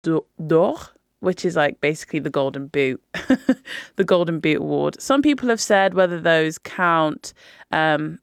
d'Or, which is like basically the Golden Boot, the Golden Boot Award. Some people have said whether those count the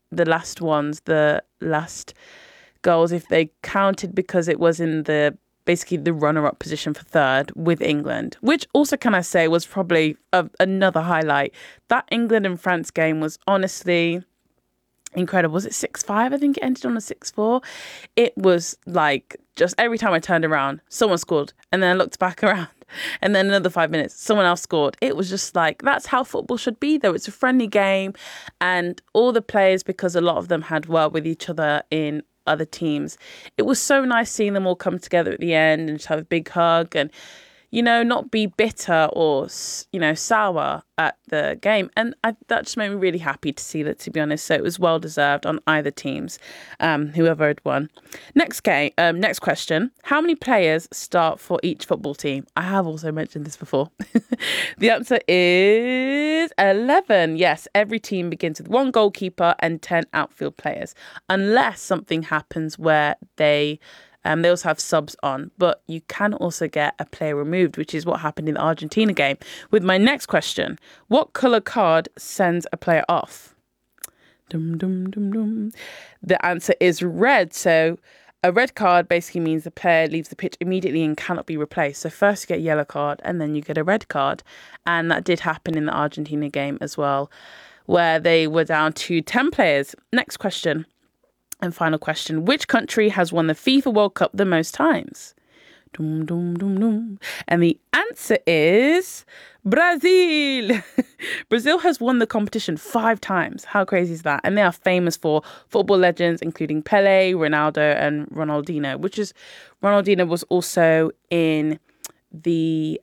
last goals, if they counted because it was in basically the runner-up position for third with England, which also, can I say, was probably another highlight. That England and France game was honestly incredible. Was it 6-5? I think it ended on a 6-4. It was like, just every time I turned around, someone scored, and then I looked back around, and then another 5 minutes, someone else scored. It was just like, that's how football should be, though. It's a friendly game, and all the players, because a lot of them had worked with each other in other teams, it was so nice seeing them all come together at the end and just have a big hug and, you know, not be bitter or, you know, sour at the game. And that just made me really happy to see that, to be honest. So it was well deserved on either teams, whoever had won. Next question. How many players start for each football team? I have also mentioned this before. The answer is 11. Yes, every team begins with 1 goalkeeper and 10 outfield players, unless something happens where they also have subs on, but you can also get a player removed, which is what happened in the Argentina game. With my next question, what colour card sends a player off? Dum, dum, dum, dum. The answer is red. So a red card basically means the player leaves the pitch immediately and cannot be replaced. So first you get a yellow card and then you get a red card. And that did happen in the Argentina game as well, where they were down to 10 players. Next question. And final question, which country has won the FIFA World Cup the most times? Dum, dum, dum, dum. And the answer is Brazil. Brazil has won the competition 5 times. How crazy is that? And they are famous for football legends, including Pele, Ronaldo, and Ronaldinho, Ronaldinho was also in the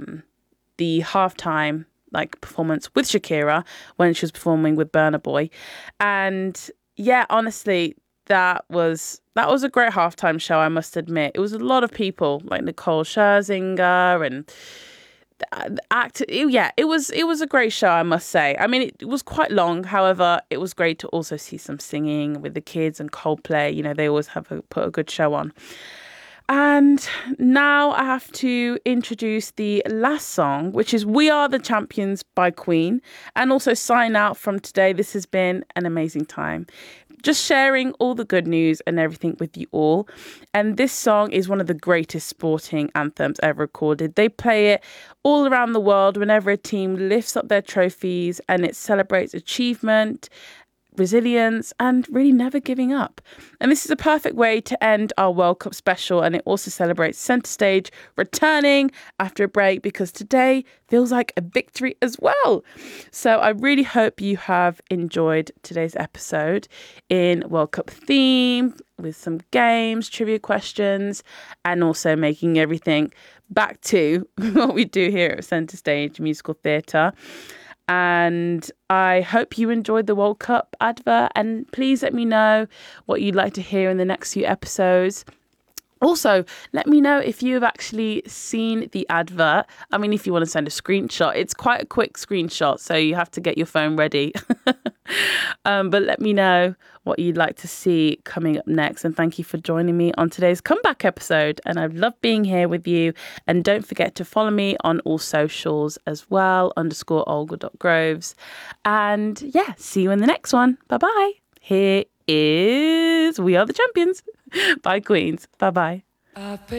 halftime performance with Shakira when she was performing with Burna Boy. And yeah, honestly, that was a great halftime show, I must admit. It was a lot of people like Nicole Scherzinger and it was a great show, I must say. I mean, it was quite long. However, it was great to also see some singing with the kids and Coldplay. You know, they always put a good show on. And now I have to introduce the last song, which is We Are the Champions by Queen, and also sign out from today. This has been an amazing time, just sharing all the good news and everything with you all. And this song is one of the greatest sporting anthems ever recorded. They play it all around the world whenever a team lifts up their trophies, and it celebrates achievement, resilience, and really never giving up. And this is a perfect way to end our World Cup special, and it also celebrates Centre Stage returning after a break, because today feels like a victory as well. So I really hope you have enjoyed today's episode in World Cup theme, with some games, trivia questions, and also making everything back to what we do here at Centre Stage Musical Theatre. And I hope you enjoyed the World Cup advert, and please let me know what you'd like to hear in the next few episodes. Also, let me know if you have actually seen the advert. I mean, if you want to send a screenshot, it's quite a quick screenshot, so you have to get your phone ready. But let me know what you'd like to see coming up next. And thank you for joining me on today's comeback episode. And I've loved being here with you. And don't forget to follow me on all socials as well, _Olga.Groves. And yeah, see you in the next one. Bye-bye. Here is We Are the Champions by Queens. Bye-bye.